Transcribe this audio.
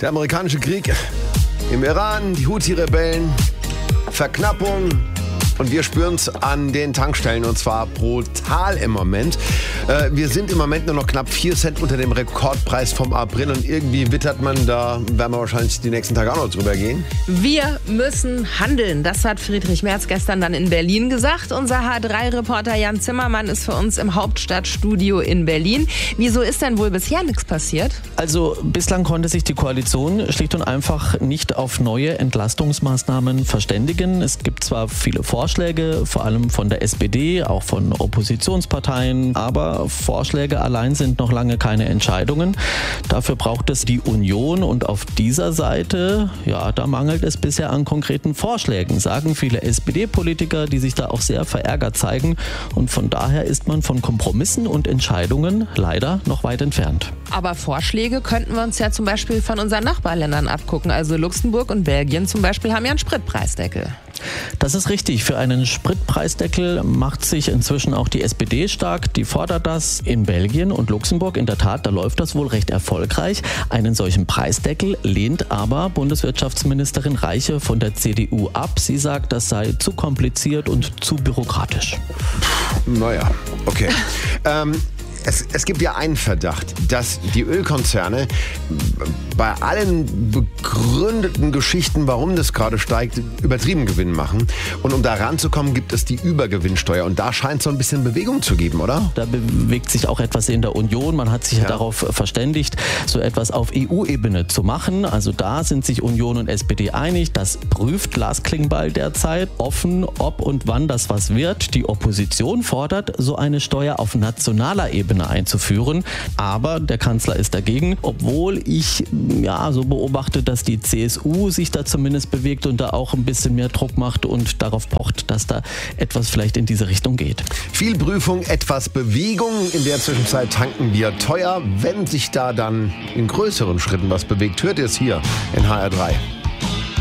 Der amerikanische Krieg im Iran, die Houthi-Rebellen, Verknappung. Und wir spüren es an den Tankstellen und zwar brutal im Moment. Wir sind im Moment nur noch knapp 4 Cent unter dem Rekordpreis vom April und irgendwie wittert man, da werden wir wahrscheinlich die nächsten Tage auch noch drüber gehen. Wir müssen handeln, das hat Friedrich Merz gestern dann in Berlin gesagt. Unser H3-Reporter Jan Zimmermann ist für uns im Hauptstadtstudio in Berlin. Wieso ist denn wohl bisher nichts passiert? Also bislang konnte sich die Koalition schlicht und einfach nicht auf neue Entlastungsmaßnahmen verständigen. Es gibt zwar viele Vorschläge, vor allem von der SPD, auch von Oppositionsparteien, aber Vorschläge allein sind noch lange keine Entscheidungen. Dafür braucht es die Union und auf dieser Seite, ja, da mangelt es bisher an konkreten Vorschlägen, sagen viele SPD-Politiker, die sich da auch sehr verärgert zeigen. Und von daher ist man von Kompromissen und Entscheidungen leider noch weit entfernt. Aber Vorschläge könnten wir uns ja zum Beispiel von unseren Nachbarländern abgucken. Also Luxemburg und Belgien zum Beispiel haben ja einen Spritpreisdeckel. Das ist richtig. Für einen Spritpreisdeckel macht sich inzwischen auch die SPD stark. Die fordert das in Belgien und Luxemburg. In der Tat, da läuft das wohl recht erfolgreich. Einen solchen Preisdeckel lehnt aber Bundeswirtschaftsministerin Reiche von der CDU ab. Sie sagt, das sei zu kompliziert und zu bürokratisch. Naja, okay. Es gibt ja einen Verdacht, dass die Ölkonzerne bei allen begründeten Geschichten, warum das gerade steigt, übertrieben Gewinn machen. Und um da ranzukommen, gibt es die Übergewinnsteuer. Und da scheint es so ein bisschen Bewegung zu geben, oder? Da bewegt sich auch etwas in der Union. Man hat sich darauf verständigt, so etwas auf EU-Ebene zu machen. Also da sind sich Union und SPD einig. Das prüft Lars Klingbeil derzeit offen, ob und wann das was wird. Die Opposition fordert, so eine Steuer auf nationaler Ebene einzuführen. Aber der Kanzler ist dagegen, obwohl ich so beobachte, dass die CSU sich da zumindest bewegt und da auch ein bisschen mehr Druck macht und darauf pocht, dass da etwas vielleicht in diese Richtung geht. Viel Prüfung, etwas Bewegung. In der Zwischenzeit tanken wir teuer. Wenn sich da dann in größeren Schritten was bewegt, hört ihr es hier in HR3.